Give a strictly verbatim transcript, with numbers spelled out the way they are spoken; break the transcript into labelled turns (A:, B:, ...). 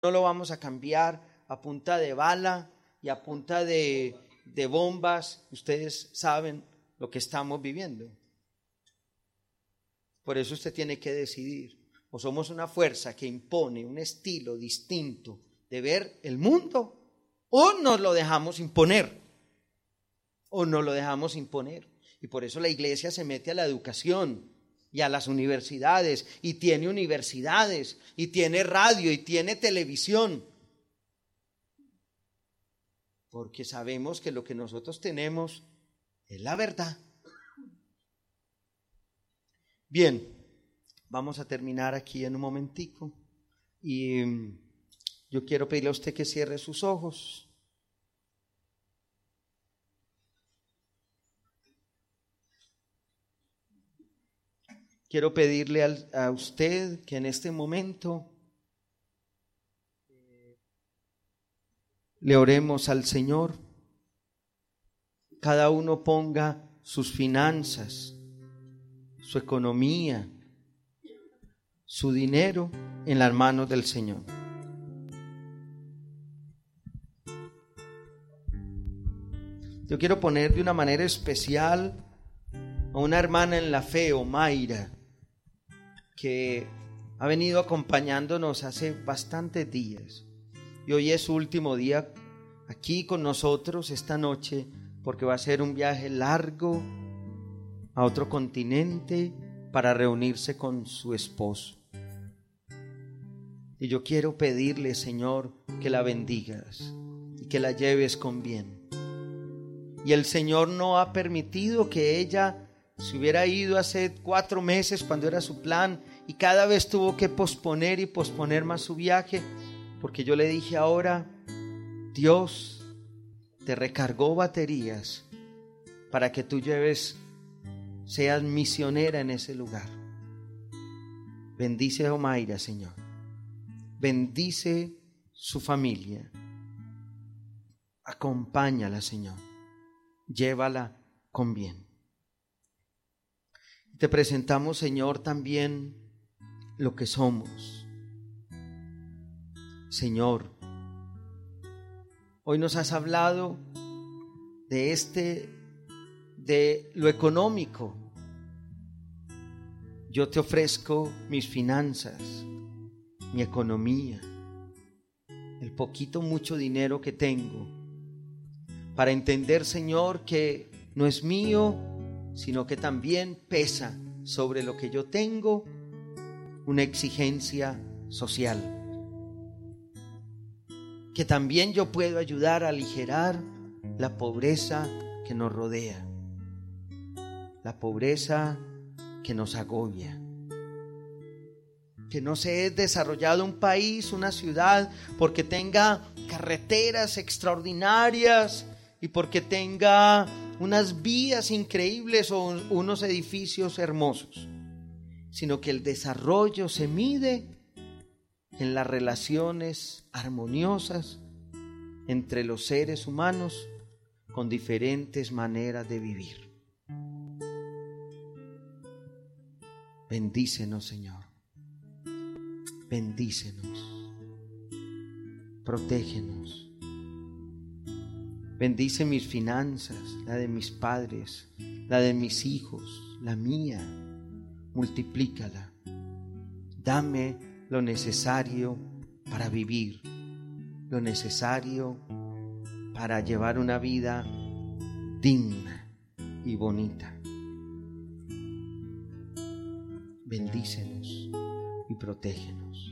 A: no lo vamos a cambiar a punta de bala y a punta de, de bombas. Ustedes saben lo que estamos viviendo. Por eso usted tiene que decidir. O somos una fuerza que impone un estilo distinto de ver el mundo, o nos lo dejamos imponer. O nos lo dejamos imponer. Y por eso la iglesia se mete a la educación y a las universidades, y tiene universidades, y tiene radio, y tiene televisión. Porque sabemos que lo que nosotros tenemos es la verdad. Bien, vamos a terminar aquí en un momentico. Y yo quiero pedirle a usted que cierre sus ojos. Quiero pedirle al, a usted que en este momento le oremos al Señor. Cada uno ponga sus finanzas, su economía, su dinero en las manos del Señor. Yo quiero poner de una manera especial a una hermana en la fe, Omaira, que ha venido acompañándonos hace bastantes días. Y hoy es su último día aquí con nosotros esta noche, porque va a ser un viaje largo a otro continente para reunirse con su esposo. Y yo quiero pedirle, Señor, que la bendigas y que la lleves con bien. Y el Señor no ha permitido que ella se hubiera ido hace cuatro meses cuando era su plan, y cada vez tuvo que posponer y posponer más su viaje, porque yo le dije: ahora Dios te recargó baterías para que tú lleves, seas misionera en ese lugar. Bendice a Omaira, Señor. Bendice su familia. Acompáñala, Señor. Llévala con bien. Te presentamos, Señor, también lo que somos. Señor, hoy nos has hablado de este, de lo económico. Yo te ofrezco mis finanzas, mi economía, el poquito, mucho dinero que tengo, para entender, Señor, que no es mío, sino que también pesa sobre lo que yo tengo una exigencia social, que también yo puedo ayudar a aligerar la pobreza que nos rodea, la pobreza que nos agobia. Que no se es desarrollado un país, una ciudad, porque tenga carreteras extraordinarias y porque tenga unas vías increíbles o unos edificios hermosos, sino que el desarrollo se mide en las relaciones armoniosas entre los seres humanos con diferentes maneras de vivir. Bendícenos, Señor. Bendícenos. Protégenos. Bendice mis finanzas, la de mis padres, la de mis hijos, la mía. Multiplícala. Dame lo necesario para vivir, lo necesario para llevar una vida digna y bonita. Bendícenos y protégenos.